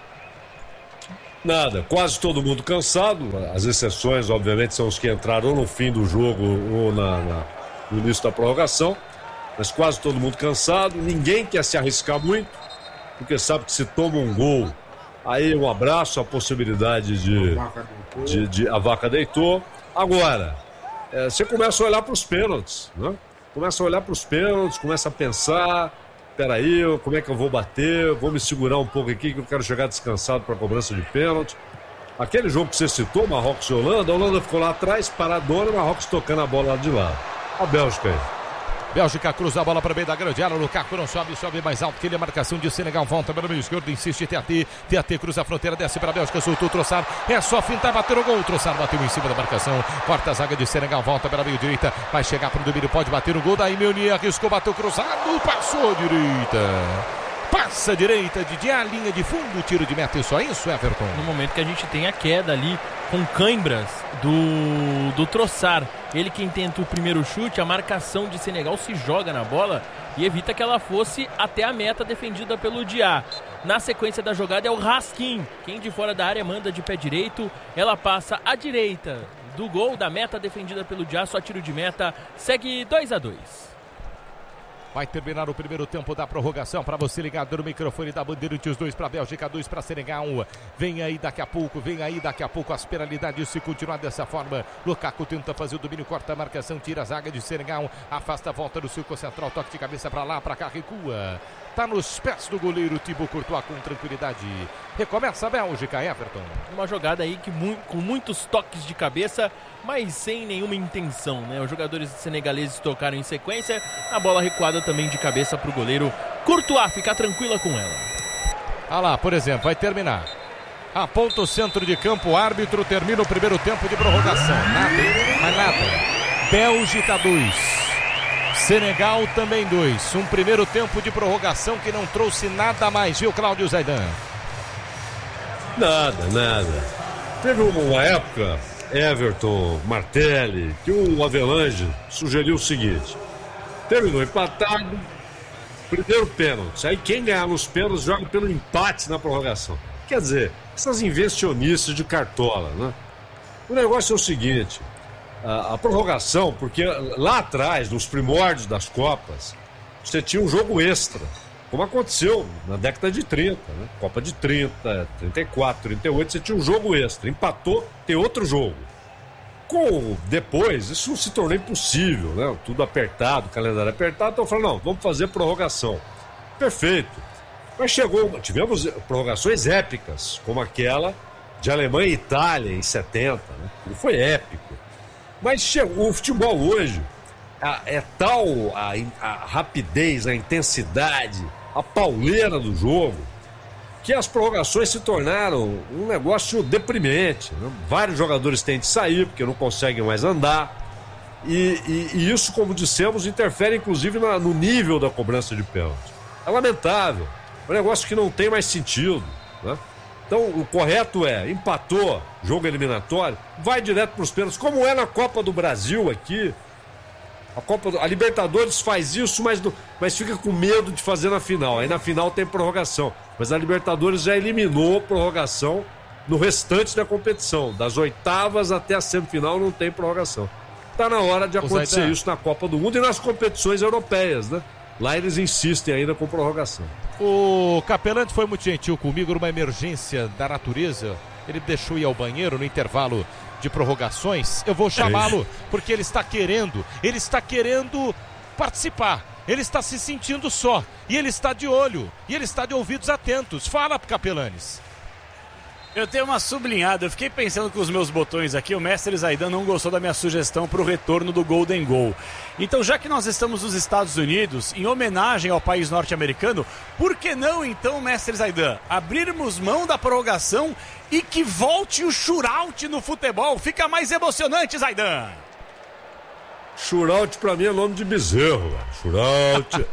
[SPEAKER 3] Nada, quase todo mundo cansado. As exceções, obviamente, são os que entraram ou no fim do jogo ou na, na, no início da prorrogação. Mas quase todo mundo cansado. Ninguém quer se arriscar muito, porque sabe que se toma um gol, aí um abraço, a possibilidade de, de, de a vaca deitou. Agora, é, você começa a olhar para os pênaltis, né? Começa a olhar para os pênaltis, começa a pensar... Peraí, como é que eu vou bater? Vou me segurar um pouco aqui que eu quero chegar descansado para a cobrança de pênalti. Aquele jogo que você citou, Marrocos e Holanda, a Holanda ficou lá atrás, paradona, Marrocos tocando a bola lá de lá. A Bélgica aí.
[SPEAKER 1] Bélgica cruza a bola para o meio da grande área. Lukaku não sobe, sobe mais alto que ele. A marcação de Senegal volta para o meio esquerdo. Insiste T A T. T A T cruza a fronteira, desce para a Bélgica. Soltou o Trossard. É só fintar, bater o gol. O Trossard bateu em cima da marcação. Corta a zaga de Senegal, volta para a meio direita. Vai chegar para o domínio, pode bater o gol. Daí Meunier arriscou, bateu cruzado. Passou a direita. Passa a direita, de a linha de fundo. Tiro de meta, e só isso, Everton.
[SPEAKER 2] No momento que a gente tem a queda ali com cãibras do, do Trossard. Ele quem tenta o primeiro chute, a marcação de Senegal se joga na bola e evita que ela fosse até a meta defendida pelo Diá. Na sequência da jogada é o Haskin. Quem de fora da área manda de pé direito. Ela passa à direita do gol, da meta defendida pelo Diá. Só tiro de meta. Segue dois a dois.
[SPEAKER 1] Vai terminar o primeiro tempo da prorrogação. Para você ligado no microfone da Bandeirantes, dois para a Bélgica, dois para Senegal. Vem aí daqui a pouco, vem aí daqui a pouco as penalidades se continuar dessa forma. Lukaku tenta fazer o domínio, corta a marcação, tira a zaga de Senegal, afasta a volta do círculo central, toque de cabeça para lá, para cá, recua. Tá nos pés do goleiro Thibaut Courtois com tranquilidade. Recomeça a Bélgica, Everton.
[SPEAKER 2] Uma jogada aí que mu- com muitos toques de cabeça, mas sem nenhuma intenção, né? Os jogadores senegaleses tocaram em sequência, a bola recuada também de cabeça pro goleiro Courtois, ficar tranquila com ela.
[SPEAKER 1] Ah lá, por exemplo, vai terminar. Aponta o centro de campo, o árbitro termina o primeiro tempo de prorrogação. Nada, mas nada. Bélgica dois. Senegal também dois. Um primeiro tempo de prorrogação que não trouxe nada mais, viu, Cláudio Zaidan?
[SPEAKER 3] Nada, nada. Teve uma época, Everton, Martelli, que o Avelange sugeriu o seguinte: terminou empatado, Primeiro pênalti. Aí quem ganhar nos pênaltis joga pelo empate na prorrogação. Quer dizer, essas investionices de cartola, né? O negócio é o seguinte, a, a prorrogação, porque lá atrás, nos primórdios das Copas, você tinha um jogo extra, como aconteceu na década de trinta, né? Copa de trinta, trinta e quatro, trinta e oito, você tinha um jogo extra, empatou, tem outro jogo. Com, depois, isso se tornou impossível, né? Tudo apertado, calendário apertado, então eu falei, não, vamos fazer prorrogação. Perfeito. Mas chegou, tivemos prorrogações épicas, como aquela de Alemanha e Itália em setenta, né? Tudo foi épico. Mas chegou, o futebol hoje a, é tal a, a rapidez, a intensidade, a pauleira do jogo, que as prorrogações se tornaram um negócio deprimente, né? Vários jogadores têm de sair porque não conseguem mais andar. E, e, e isso, como dissemos, interfere inclusive na, no nível da cobrança de pênalti. É lamentável. É um negócio que não tem mais sentido, né? Então, o correto é, empatou, jogo eliminatório, vai direto para os pênaltis, como é na Copa do Brasil aqui. A, Copa do, a Libertadores faz isso, mas, mas fica com medo de fazer na final. Aí na final tem prorrogação. Mas a Libertadores já eliminou a prorrogação no restante da competição. Das oitavas até a semifinal não tem prorrogação. Está na hora de acontecer Zaidan. Isso na Copa do Mundo e nas competições europeias, né? Lá eles insistem ainda com prorrogação.
[SPEAKER 1] O Capelante foi muito gentil comigo numa emergência da natureza. Ele me deixou ir ao banheiro no intervalo de prorrogações. Eu vou chamá-lo porque ele está querendo, ele está querendo participar. Ele está se sentindo só. E ele está de olho. E ele está de ouvidos atentos. Fala, Capelanes.
[SPEAKER 4] Eu tenho uma sublinhada. Eu fiquei pensando com os meus botões aqui. O mestre Zaidan não gostou da minha sugestão para o retorno do Golden Goal. Então, já que nós estamos nos Estados Unidos, em homenagem ao país norte-americano, por que não, então, mestre Zaidan, abrirmos mão da prorrogação e que volte o shootout no futebol? Fica mais emocionante, Zaidan.
[SPEAKER 3] Shootout pra mim é nome de bezerro, velho. Shootout.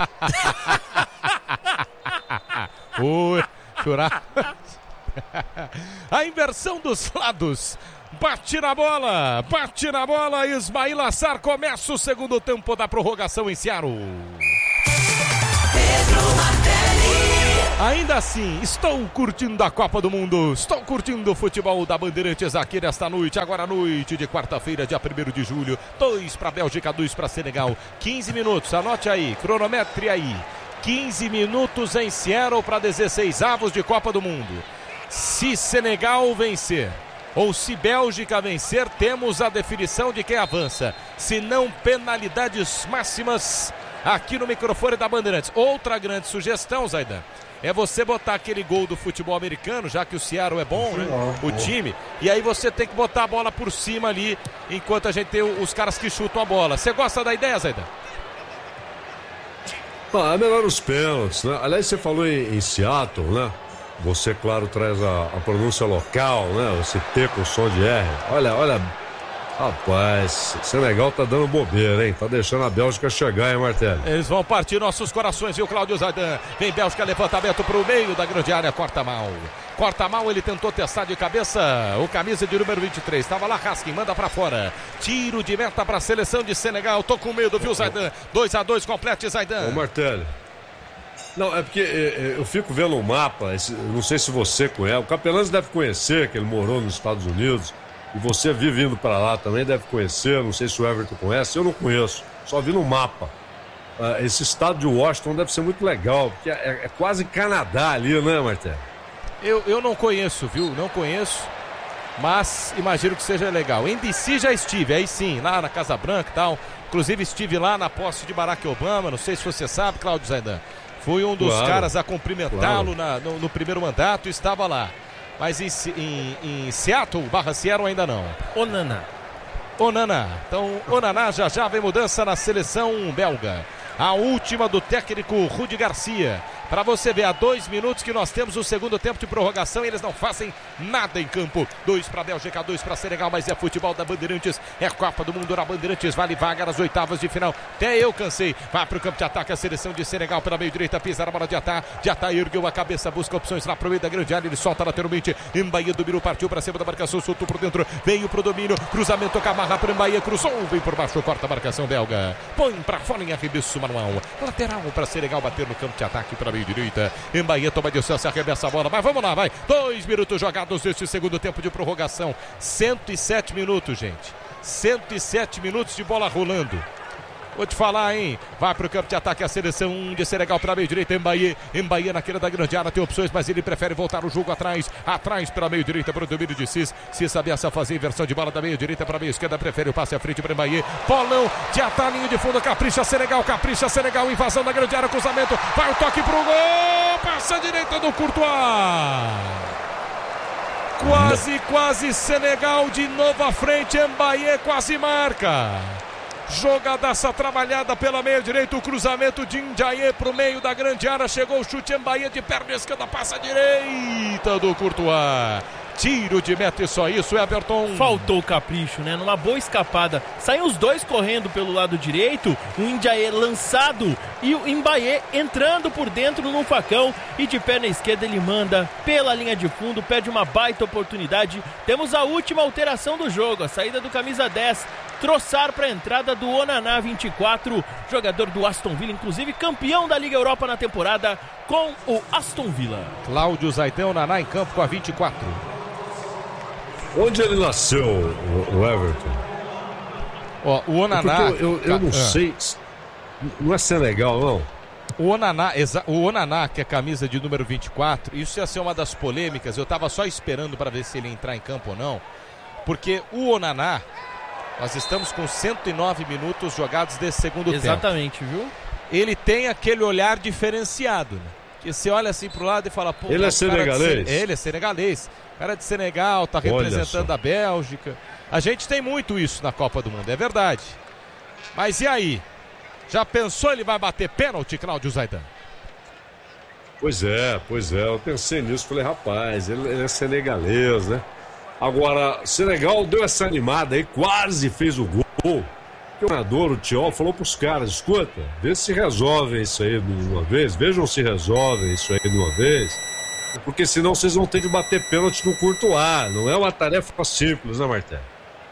[SPEAKER 1] Oi, shootout. A inversão dos lados. Bate na bola, bate na bola. Ismail Assar começa o segundo tempo da prorrogação em Seattle. Ainda assim, estou curtindo a Copa do Mundo, estou curtindo o futebol da Bandeirantes aqui nesta noite, agora à noite de quarta-feira, dia primeiro de julho, dois para a Bélgica, dois para Senegal, quinze minutos, anote aí, cronometre aí, quinze minutos em Seattle para dezesseis avos de Copa do Mundo. Se Senegal vencer, ou se Bélgica vencer, temos a definição de quem avança, se não penalidades máximas aqui no microfone da Bandeirantes. Outra grande sugestão, Zaidan, é você botar aquele gol do futebol americano, já que o Seattle é bom, né? O time. E aí você tem que botar a bola por cima ali, enquanto a gente tem os caras que chutam a bola. Você gosta da ideia, Zaidan?
[SPEAKER 3] Ah, é melhor os pênaltis, né? Aliás, você falou em, em Seattle, né? Você, claro, traz a, a pronúncia local, né? Você T com som de R. Olha, olha... Rapaz, Senegal tá dando bobeira, hein? Tá deixando a Bélgica chegar, hein, Martelli?
[SPEAKER 1] Eles vão partir nossos corações, viu, Cláudio Zaidan? Vem Bélgica, levantamento pro meio da grande área, corta mal. Corta mal, ele tentou testar de cabeça o camisa de número vinte e três. Tava lá, Raskin, manda pra fora. Tiro de meta pra seleção de Senegal. Tô com medo, viu, Zaidan? dois a dois, complete, Zaidan.
[SPEAKER 3] Ô, Martelli. Não, é porque é, eu fico vendo o mapa, esse, não sei se você conhece. O Capelães deve conhecer, que ele morou nos Estados Unidos. E você vive indo para lá também, deve conhecer, não sei se o Everton conhece, eu não conheço, só vi no mapa. Uh, esse estado de Washington deve ser muito legal, porque é, é quase Canadá ali, né, Martelli?
[SPEAKER 1] Eu, eu não conheço, viu? Não conheço, mas imagino que seja legal. Em D C já estive, aí sim, lá na Casa Branca e tal. Inclusive estive lá na posse de Barack Obama, não sei se você sabe, Cláudio Zaidan. Fui um dos claro, caras a cumprimentá-lo claro. no, no primeiro mandato e estava lá. Mas em, em, em Seattle, barra Seattle ainda não.
[SPEAKER 2] Onana.
[SPEAKER 1] Onana. Então, Onana já já vem mudança na seleção belga. A última do técnico Rudi Garcia. Para você ver, há dois minutos que nós temos o segundo tempo de prorrogação e eles não fazem nada em campo. Dois para a Bélgica, dois para Senegal, mas é futebol da Bandeirantes. É Copa do Mundo na Bandeirantes, vale vaga nas oitavas de final. Até eu cansei. Vai para o campo de ataque a seleção de Senegal pela meio direita, pisa na bola de Atá. De Atá ergueu a cabeça, busca opções lá para o meio da grande área. Ele solta lateralmente. Embaia do Biru, partiu para cima da marcação, soltou por dentro. Veio para o domínio, cruzamento, Camarra para Embaia, cruzou, vem por baixo, corta a marcação belga. Põe para fora em arremesso Manuel. Lateral para Senegal bater no campo de ataque para a meio direita. Mbaye toma distância, arremessa a bola. Mas vamos lá, vai. Dois minutos jogados neste segundo tempo de prorrogação. cento e sete minutos, gente. cento e sete minutos de bola rolando. Vou te falar, hein? Vai pro campo de ataque a seleção de Senegal para a meio direita. Mbaye, Mbaye naquela da grande área, tem opções, mas ele prefere voltar o jogo atrás. Atrás pela meio direita para o domínio de Cis. Cis sabia fazer inversão de bola da meio direita para a meio esquerda. Prefere o passe à frente para Mbaye. Bolão de atalhinho de fundo. Capricha Senegal, capricha Senegal. Invasão da grande área, cruzamento. Vai o toque pro gol. Passa a direita do Courtois. Quase, quase Senegal de novo à frente. Mbaye quase marca. Jogadaça trabalhada pela meia direita, o cruzamento de Ndiaye pro meio da grande área, chegou o chute, Mbaye de perna esquerda, passa a direita do Courtois. Tiro de meta e só isso, Everton.
[SPEAKER 2] Faltou o capricho, né? Numa boa escapada. Saem os dois correndo pelo lado direito, o Ndiaye lançado e o Mbaye entrando por dentro no facão. E de perna esquerda ele manda pela linha de fundo, pede uma baita oportunidade. Temos a última alteração do jogo, a saída do camisa dez. Troçar para a entrada do Onaná, vinte e quatro, jogador do Aston Villa, inclusive campeão da Liga Europa na temporada com o Aston Villa.
[SPEAKER 1] Cláudio Zaidan, Onaná em campo com a vinte e quatro.
[SPEAKER 3] Onde ele nasceu, o Everton?
[SPEAKER 1] Ó, o Onaná...
[SPEAKER 3] É eu, eu, eu não ah. sei, não é Senegal, não?
[SPEAKER 1] O Onaná, o Onaná, que é camisa de número vinte e quatro, isso ia ser uma das polêmicas, eu estava só esperando para ver se ele ia entrar em campo ou não, porque o Onaná, nós estamos com cento e nove minutos jogados desse segundo
[SPEAKER 2] Exatamente,
[SPEAKER 1] tempo.
[SPEAKER 2] Exatamente, viu?
[SPEAKER 1] Ele tem aquele olhar diferenciado, né? Que você olha assim pro lado e fala... Pô,
[SPEAKER 3] ele é senegalês?
[SPEAKER 1] Se... Ele é senegalês. Cara de Senegal, tá representando a Bélgica. A gente tem muito isso na Copa do Mundo, é verdade. Mas e aí? Já pensou ele vai bater pênalti, Cláudio Zaidan?
[SPEAKER 3] Pois é, pois é. Eu pensei nisso, falei, rapaz, ele, ele é senegalês, né? Agora, Senegal deu essa animada aí, quase fez o gol. O treinador, o Thiol, falou pros caras, escuta, vê se resolvem isso aí de uma vez, vejam se resolvem isso aí de uma vez, porque senão vocês vão ter de bater pênalti no Courtois, não é uma tarefa simples, né, Martelo?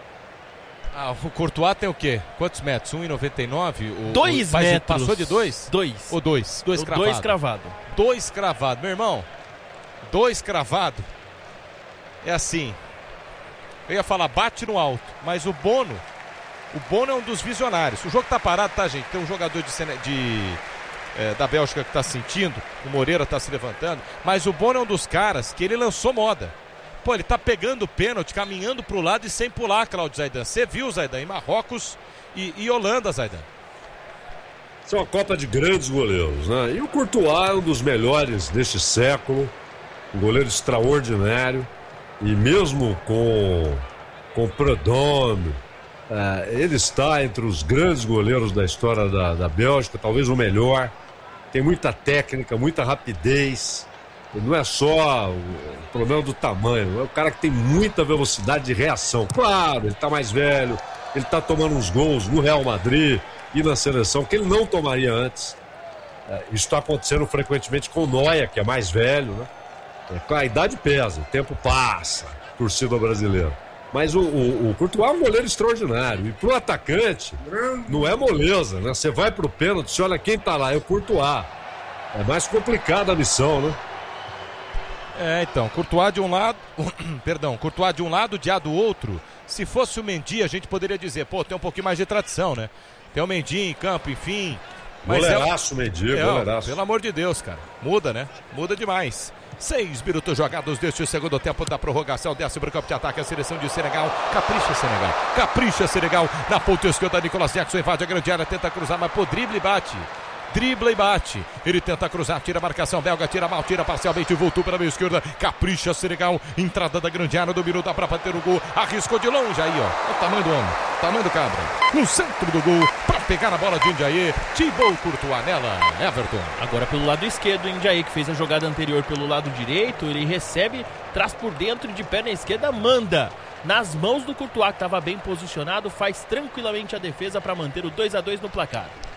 [SPEAKER 1] Ah, o Courtois tem o quê? Quantos metros? um e noventa e nove? O,
[SPEAKER 2] dois
[SPEAKER 1] o,
[SPEAKER 2] metros.
[SPEAKER 1] Passou de dois?
[SPEAKER 2] Dois.
[SPEAKER 1] Ou dois? Dois cravados.
[SPEAKER 2] Dois cravados.
[SPEAKER 1] Dois cravados, meu irmão. Dois cravados. É assim... Eu ia falar, bate no alto, mas o Bono, o Bono é um dos visionários. O jogo tá parado, tá, gente? Tem um jogador de, de, é, da Bélgica que tá sentindo, o Moreira tá se levantando, mas o Bono é um dos caras que ele lançou moda. Pô, ele tá pegando o pênalti, caminhando pro lado e sem pular, Cláudio Zaidan. Você viu, Zaidan, em Marrocos e, e Holanda, Zaidan.
[SPEAKER 3] Isso é uma Copa de grandes goleiros, né? E o Courtois é um dos melhores deste século, um goleiro extraordinário. E mesmo com com Prudhomme, uh, ele está entre os grandes goleiros da história da, da Bélgica, talvez o melhor. Tem muita técnica, muita rapidez. Ele não é só o problema do tamanho, é o cara que tem muita velocidade de reação. Claro, ele está mais velho, ele está tomando uns gols no Real Madrid e na seleção que ele não tomaria antes. Uh, isso está acontecendo frequentemente com o Neuer, que é mais velho, né? É, a idade pesa, o tempo passa, torcida brasileira. Mas o, o, o Courtois é um goleiro extraordinário. E pro atacante, não é moleza, né? Você vai pro pênalti, você olha quem tá lá, é o Courtois. É mais complicada a missão, né?
[SPEAKER 1] É, então, Courtois de um lado, perdão, Courtois de um lado, Diá do outro. Se fosse o Mendy, a gente poderia dizer, pô, tem um pouquinho mais de tradição, né? Tem o Mendy em campo, enfim.
[SPEAKER 3] Mas goleiraço, é... Mendy,
[SPEAKER 1] é,
[SPEAKER 3] goleiraço.
[SPEAKER 1] Pelo amor de Deus, cara. Muda, né? Muda demais. Seis minutos jogados deste segundo tempo da prorrogação. Desce para o campo de ataque a seleção de Senegal. Capricha Senegal. Capricha Senegal. Na ponta esquerda, Nicolas Jackson invade a grande área. Tenta cruzar, mas pô, drible e bate. Dribla e bate. Ele tenta cruzar, tira a marcação. Belga tira mal, tira parcialmente. Voltou para a meia esquerda. Capricha Senegal. Entrada da grande área. Dominou, dá para bater o gol. Arriscou de longe aí, ó. O tamanho do homem. O tamanho do cabra. No centro do gol. Para pegar a bola de Ndiaye. Thibaut Courtois nela. Everton.
[SPEAKER 2] Agora pelo lado esquerdo, o Ndiaye, que fez a jogada anterior pelo lado direito. Ele recebe, traz por dentro de perna esquerda, manda. Nas mãos do Courtois, que estava bem posicionado. Faz tranquilamente a defesa para manter o dois a dois no placar.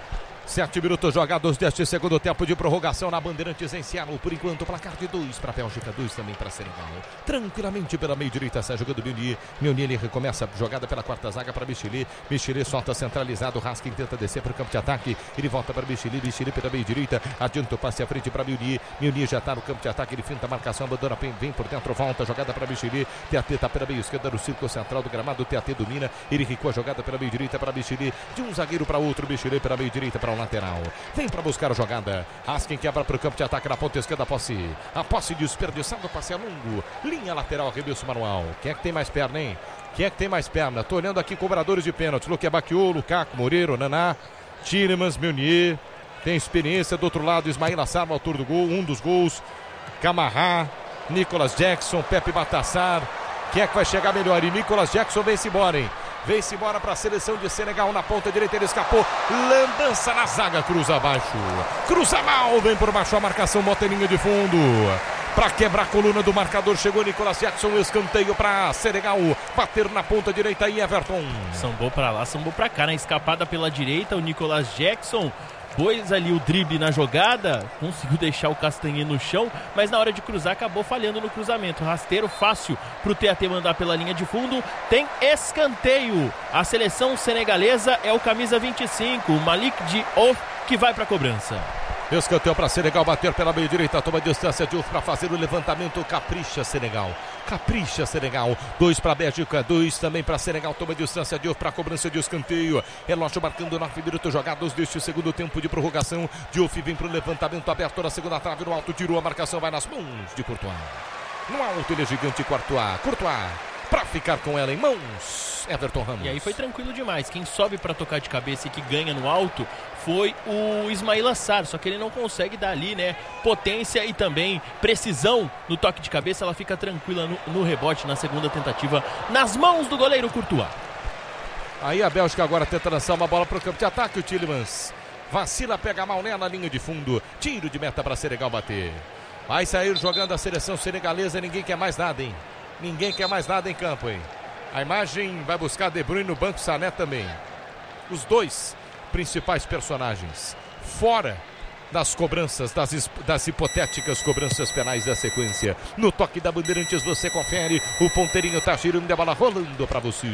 [SPEAKER 1] Sete minutos jogados deste segundo tempo de prorrogação na Bandeirantes em Seattle. Por enquanto, placar de dois para a Bélgica, dois também para Senegal. Tranquilamente pela meio direita, sai jogando Meunier. Meunier, ele recomeça a jogada pela quarta zaga para Michele. Michele solta centralizado. Raskin tenta descer para o campo de ataque. Ele volta para Michele. Michele pela meio direita. Adianta o passe à frente para Meunier. Meunier já está no campo de ataque. Ele finta a marcação, abandona, vem por dentro, volta. Jogada para Michele. T A T está pela meio esquerda no círculo central do gramado. T A T domina. Ele recua a jogada pela meio direita para Michele. De um zagueiro para outro. Michele pela meio direita para o lateral. Vem para buscar a jogada. Raskin quebra para o campo de ataque na ponta esquerda. A posse. A posse desperdiçando. Passe a longo. Linha lateral. Arremesso manual. Quem é que tem mais perna, hein? Quem é que tem mais perna? Tô olhando aqui cobradores de pênalti. Luque Baquiolo, Lukaku, Moreiro, Naná, Tielemans, Meunier. Tem experiência do outro lado. Ismail Assar, no autor do gol. Um dos gols. Camará, Nicolas Jackson, Pepe Batassar. Quem é que vai chegar melhor? E Nicolas Jackson vem-se embora, hein? Vem-se embora para a seleção de Senegal na ponta direita, ele escapou, lambança na zaga, cruza abaixo, cruza mal, vem por baixo a marcação, bota em linha de fundo, para quebrar a coluna do marcador, chegou Nicolas Jackson, escanteio para Senegal, bater na ponta direita aí, Everton.
[SPEAKER 2] Sambou para lá, sambou para cá, na escapada pela direita, o Nicolas Jackson pôs ali o drible na jogada, conseguiu deixar o Castanhe no chão, mas na hora de cruzar acabou falhando no cruzamento. Rasteiro fácil pro T A T mandar pela linha de fundo. Tem escanteio. A seleção senegalesa é o camisa vinte e cinco, o Malik Diouf, que vai pra cobrança.
[SPEAKER 1] Escanteio para Senegal, bater pela meia direita, toma distância Diouf para fazer o levantamento, capricha Senegal, capricha Senegal, dois para a Bélgica, dois também para Senegal, toma distância Diouf para a cobrança de escanteio, relógio marcando nove minutos jogados deste segundo tempo de prorrogação, Diouf vem para o levantamento aberto na segunda trave, no alto, tirou a marcação, vai nas mãos de Courtois, no alto ele é gigante, Courtois, Courtois, para ficar com ela em mãos, Everton Ramos.
[SPEAKER 2] E aí foi tranquilo demais, quem sobe para tocar de cabeça e que ganha no alto foi o Ismail Assar, só que ele não consegue dar ali, né, potência e também precisão no toque de cabeça, ela fica tranquila no, no rebote na segunda tentativa, nas mãos do goleiro Courtois.
[SPEAKER 1] Aí a Bélgica agora tenta lançar uma bola para o campo de ataque, o Tielemans vacila, pega mal nela na linha de fundo, tiro de meta para Senegal bater. Vai sair jogando a seleção senegalesa, ninguém quer mais nada, hein? Ninguém quer mais nada em campo, hein? A imagem vai buscar De Bruyne no banco, Sané também. Os dois principais personagens fora das cobranças, das, das hipotéticas cobranças penais da sequência. No toque da Bandeirantes você confere, o ponteirinho tá girando, a bola rolando para você.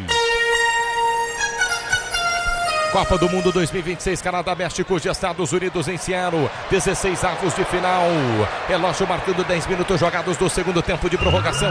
[SPEAKER 1] Copa do Mundo dois mil e vinte e seis, Canadá, México, Estados Unidos em Seattle, dezesseis avos de final, relógio marcando dez minutos jogados do segundo tempo de prorrogação.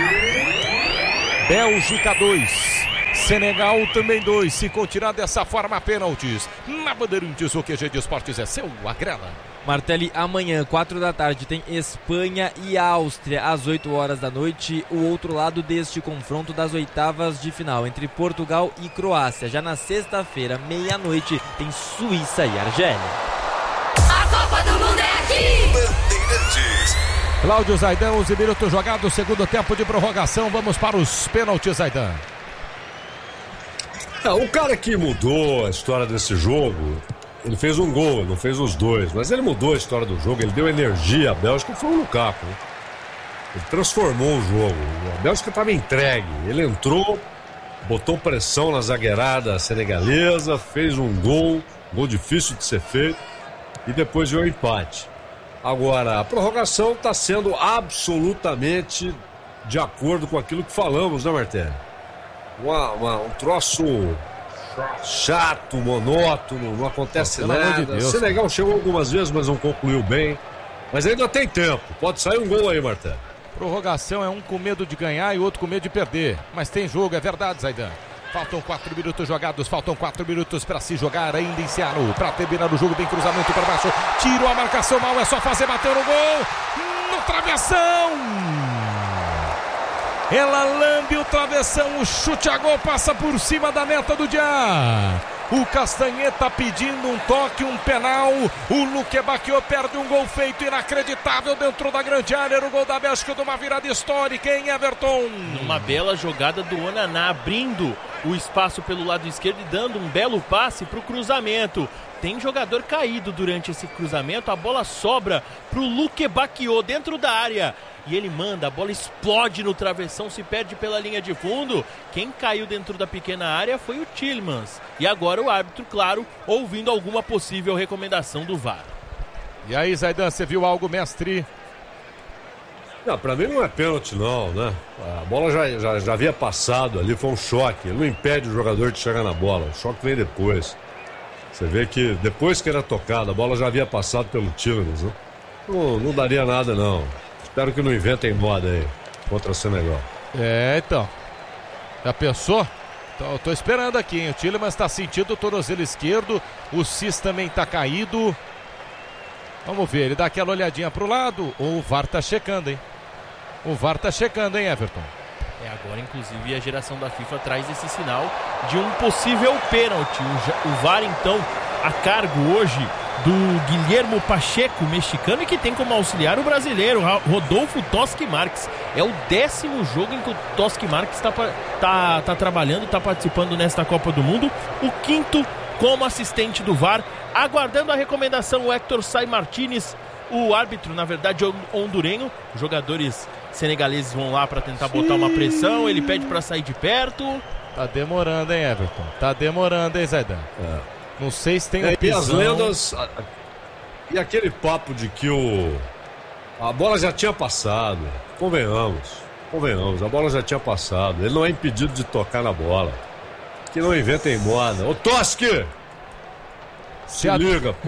[SPEAKER 1] Bélgica dois, Senegal também dois, se continuar dessa forma, pênaltis. Na Bandeirantes, o Q G de Esportes é seu, agrela.
[SPEAKER 5] Martelli, amanhã, quatro da tarde, tem Espanha e Áustria, às oito horas da noite, o outro lado deste confronto das oitavas de final, entre Portugal e Croácia. Já na sexta-feira, meia-noite, tem Suíça e Argélia.
[SPEAKER 6] A Copa do Mundo é aqui!
[SPEAKER 7] Bandeirantes.
[SPEAKER 1] Cláudio Zaidan, onze minutos jogados, segundo tempo de prorrogação, vamos para os pênaltis, Zaidan.
[SPEAKER 3] É, o cara que mudou a história desse jogo, ele fez um gol, não fez os dois, mas ele mudou a história do jogo, ele deu energia à Bélgica, foi o Lukaku. Ele transformou o jogo, a Bélgica estava entregue, ele entrou, botou pressão na zagueirada senegalesa, fez um gol, gol difícil de ser feito, e depois veio o empate. Agora, a prorrogação está sendo absolutamente de acordo com aquilo que falamos, né, Martelli? Uma, uma, um troço chato, monótono, não acontece
[SPEAKER 1] Pelo
[SPEAKER 3] nada.
[SPEAKER 1] amor de Deus,
[SPEAKER 3] Senegal
[SPEAKER 1] cara.
[SPEAKER 3] chegou algumas vezes, mas não concluiu bem. Mas ainda tem tempo, pode sair um gol aí, Martelli.
[SPEAKER 1] Prorrogação é um com medo de ganhar e outro com medo de perder. Mas tem jogo, é verdade, Zaidan. Faltam quatro minutos jogados, faltam quatro minutos para se jogar ainda em Seattle. Para terminar o jogo, bem cruzamento para baixo. Tirou a marcação mal, é só fazer, bateu no gol. No travessão. Ela lambe o travessão, o chute a gol passa por cima da meta do Dia. O Castanheta pedindo um toque, um penal. O Luque Baquiô perde um gol feito inacreditável dentro da grande área. Era o gol da Bélgica de uma virada histórica, hein, Everton?
[SPEAKER 2] Uma bela jogada do Onaná, abrindo o espaço pelo lado esquerdo e dando um belo passe para o cruzamento. Tem jogador caído durante esse cruzamento, a bola sobra para o Luque Bacchio dentro da área. E ele manda, a bola explode no travessão, se perde pela linha de fundo. Quem caiu dentro da pequena área foi o Tielemans. E agora o árbitro, claro, ouvindo alguma possível recomendação do V A R.
[SPEAKER 1] E aí, Zaidan, você viu algo, mestre?
[SPEAKER 3] Não, pra mim não é pênalti não, né? A bola já, já, já havia passado ali, foi um choque. Ele não impede o jogador de chegar na bola, o choque vem depois. Você vê que depois que era tocado, a bola já havia passado pelo Tielemans, né? Não, não daria nada não. Espero que não inventem moda aí contra o Senegal.
[SPEAKER 1] É, então. Já pensou? Então, eu tô esperando aqui, hein? O Tielemans está sentindo o tornozelo esquerdo, o Cis também tá caído. Vamos ver, ele dá aquela olhadinha pro lado, o V A R tá checando, hein? O V A R tá checando, hein, Everton?
[SPEAKER 2] É, agora, inclusive, a geração da FIFA traz esse sinal de um possível pênalti. O, o V A R, então, a cargo hoje do Guilhermo Pacheco, mexicano, e que tem como auxiliar o brasileiro, Rodolfo Toschi Marques. É o décimo jogo em que o Toschi Marques está tá, tá trabalhando, está participando nesta Copa do Mundo. O quinto como assistente do V A R. Aguardando a recomendação, o Héctor Say Martínez, o árbitro, na verdade, hondurenho. Os jogadores senegaleses vão lá para tentar botar uma pressão, ele pede para sair de perto.
[SPEAKER 1] Tá demorando, hein, Everton? Tá demorando, hein, Zaidan? É. Não sei se tem um
[SPEAKER 3] é,
[SPEAKER 1] pisão.
[SPEAKER 3] E as lendas... E aquele papo de que o... A bola já tinha passado. Convenhamos. Convenhamos, a bola já tinha passado. Ele não é impedido de tocar na bola. Que não inventem moda. Ô, Toschi! Se, Se a... liga, pô.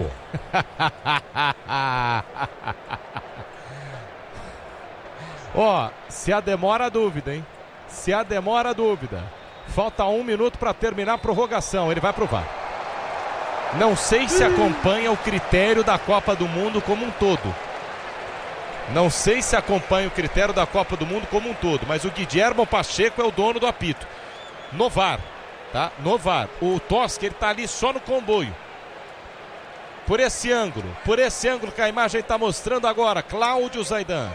[SPEAKER 1] Ó, se a demora a dúvida, hein? Se a demora a dúvida. Falta um minuto para terminar a prorrogação. Ele vai pro V A R. Não sei se acompanha o critério da Copa do Mundo como um todo. Não sei se acompanha o critério da Copa do Mundo como um todo. Mas o Guilhermo Pacheco é o dono do apito. No V A R, tá? No V A R. O Toschi, ele tá ali só no comboio. Por esse ângulo. Por esse ângulo que a imagem tá mostrando agora. Cláudio Zaidan.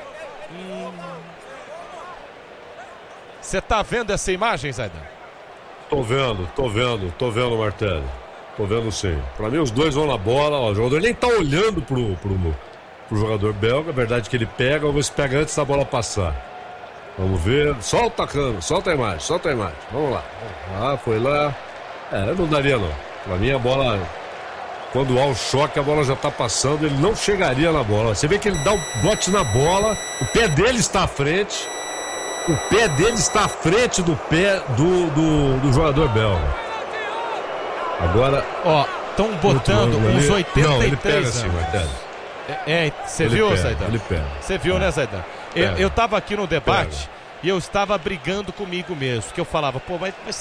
[SPEAKER 1] Você hum... tá vendo essa imagem, Zaidan?
[SPEAKER 3] Tô vendo, tô vendo, tô vendo, Martelli. Tô vendo sim. Pra mim os dois vão na bola, ó, o jogador nem tá olhando pro, pro, pro jogador belga, a verdade é que ele pega, ou se pega antes da bola passar. Vamos ver, solta a câmera, solta a imagem, solta a imagem, vamos lá. Ah, foi lá. É, não daria não. Pra mim a bola, quando há o choque, a bola já tá passando, ele não chegaria na bola. Você vê que ele dá um bote na bola, o pé dele está à frente, o pé dele está à frente do pé do, do, do jogador belga. Agora,
[SPEAKER 1] ó, estão botando uns oitenta e três
[SPEAKER 3] não, ele pega assim, Martelli.
[SPEAKER 1] É, você viu, Zaidan?
[SPEAKER 3] Ele pega.
[SPEAKER 1] Você viu, é. né, Zaidan? Eu, eu tava aqui no debate pega. E eu estava brigando comigo mesmo, que eu falava, pô, mas, mas